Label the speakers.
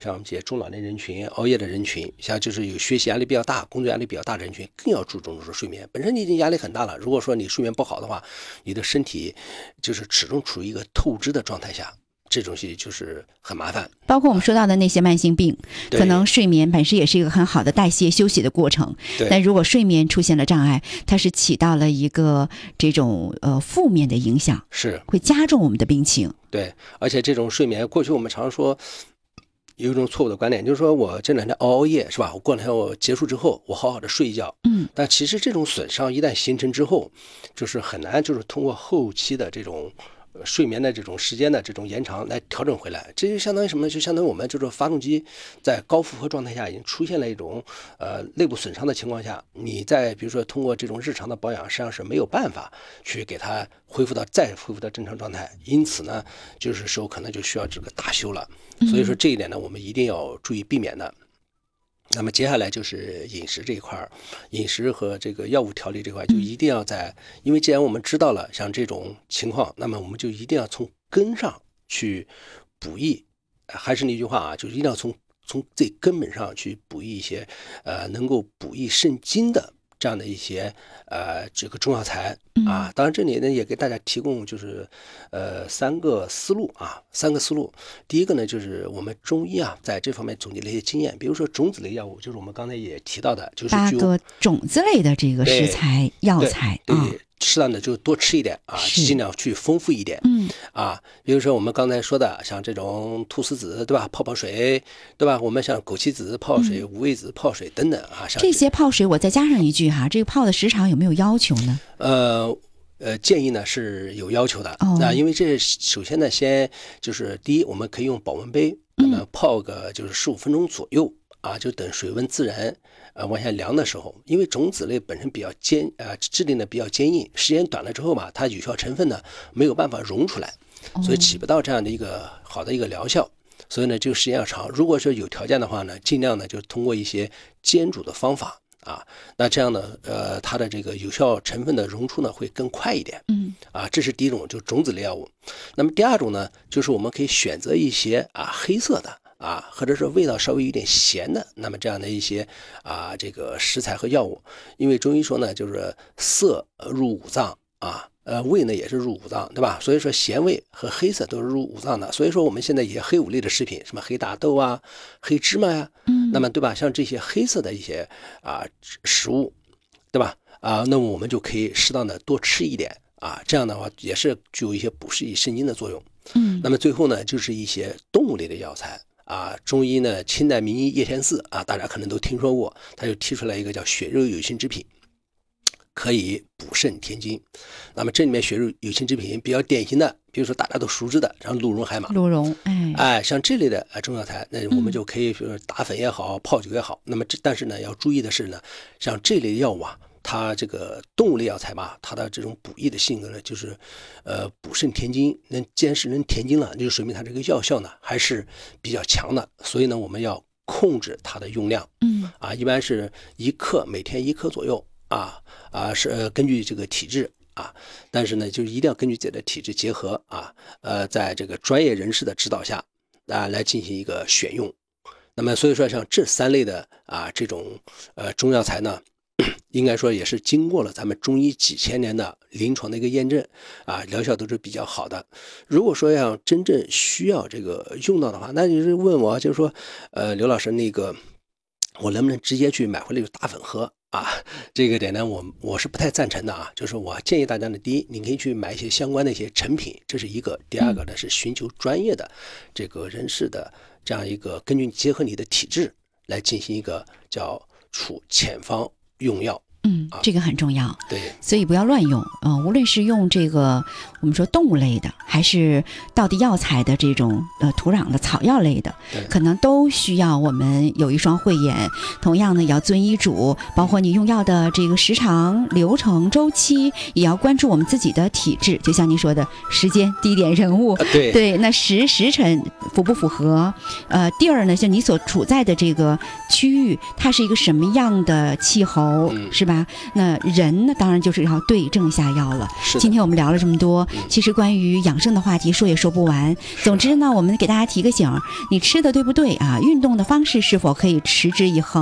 Speaker 1: 像我们这些中老年人群、熬夜的人群，像就是有学习压力比较大、工作压力比较大的人群，更要注重睡眠。本身你已经压力很大了，如果说你睡眠不好的话，你的身体就是始终处于一个透支的状态下。这种西就是很麻烦，
Speaker 2: 包括我们说到的那些慢性病，可能睡眠本身也是一个很好的代谢休息的过程，但如果睡眠出现了障碍，它是起到了一个这种负面的影响，
Speaker 1: 是
Speaker 2: 会加重我们的病情。
Speaker 1: 对，而且这种睡眠，过去我们常说有一种错误的观点，就是说我这两天熬夜是吧？我过两天我结束之后，我好好的睡一觉，但其实这种损伤一旦形成之后，就是很难就是通过后期的这种睡眠的这种时间的这种延长来调整回来。这就相当于什么呢？就相当于我们就是发动机在高负荷状态下已经出现了一种内部损伤的情况下，你在比如说通过这种日常的保养，实际上是没有办法去给它再恢复到正常状态。因此呢，就是说可能就需要这个大修了。所以说这一点呢，我们一定要注意避免的。那么接下来就是饮食这一块，饮食和这个药物调理这块就一定要因为既然我们知道了像这种情况，那么我们就一定要从根上去补益。还是那句话啊，就是一定要从最根本上去补益一些能够补益肾精的这样的一些这个中药材啊。当然这里呢也给大家提供就是三个思路。第一个呢就是我们中医啊在这方面总结了一些经验，比如说种子类药物，就是我们刚才也提到的，就是
Speaker 2: 8个种子类的这个食材药材，
Speaker 1: 对，适当的就多吃一点啊，尽量去丰富一点。比如说我们刚才说的像这种菟丝子对吧，泡水对吧，我们像枸杞子泡水、五味子泡水等等啊。像
Speaker 2: 这些泡水我再加上一句哈，这个泡的时长有没有要求呢？
Speaker 1: 建议呢是有要求的。因为这首先呢先就是第一，我们可以用保温杯，那么泡个就是15分钟左右啊，就等水温自然往下凉的时候，因为种子类本身比较质地呢比较坚硬，时间短了之后吧，它有效成分呢没有办法溶出来，所以起不到这样的一个好的一个疗效。所以呢，这个时间要长。如果说有条件的话呢，尽量呢就通过一些煎煮的方法啊，那这样呢，它的这个有效成分的溶出呢会更快一点。这是第一种，就是种子类药物。那么第二种呢，就是我们可以选择一些黑色的或者是味道稍微有点咸的，那么这样的一些这个食材和药物。因为中医说呢，就是色入五脏味呢也是入五脏，对吧？所以说咸味和黑色都是入五脏的。所以说我们现在也黑五类的食品，什么黑大豆黑芝麻呀，那么对吧？像这些黑色的一些食物，对吧？那么我们就可以适当的多吃一点这样的话也是具有一些补益肾精的作用。那么最后呢，就是一些动物类的药材中医呢，清代名医叶天士大家可能都听说过，他就提出来一个叫血肉有形之品，可以补肾填精。那么这里面血肉有形之品比较典型的，比如说大家都熟知的，像鹿茸、海马、像这类的中药材，那我们就可以比如说打粉也好，泡酒也好。那么但是呢，要注意的是呢，像这类药物它这个动物类药材吧，它的这种补益的性格呢，就是补肾填精，既然是能填精了，就说明它这个药效呢还是比较强的。所以呢，我们要控制它的用量。一般是每天1克左右是根据这个体质但是呢，就一定要根据自己的体质结合在这个专业人士的指导下来进行一个选用。那么所以说像这3类的这种中药材呢，应该说也是经过了咱们中医几千年的临床的一个验证疗效都是比较好的。如果说要真正需要这个用到的话，那你是问我就是说刘老师，那个我能不能直接去买回来就打粉喝这个点呢，我是不太赞成的就是我建议大家呢，第一，你可以去买一些相关的一些成品，这是一个；第二个呢是寻求专业的这个人士的这样一个根据结合你的体质来进行一个叫遣方用药。
Speaker 2: 这个很重要。
Speaker 1: 对，
Speaker 2: 所以不要乱用无论是用这个我们说动物类的，还是道地药材的这种土壤的草药类的，可能都需要我们有一双慧眼。同样呢，也要遵医嘱，包括你用药的这个时长、流程、周期，也要关注我们自己的体质。就像您说的，时间、地点、人物，对，那时辰符不符合？第二呢，像你所处在的这个区域，它是一个什么样的气候，是吧？ 吧？那人呢，当然就是要对症下药了。今天我们聊了这么多，其实关于养生的话题说也说不完。总之呢，我们给大家提个醒，你吃的对不对啊？运动的方式是否可以持之以恒？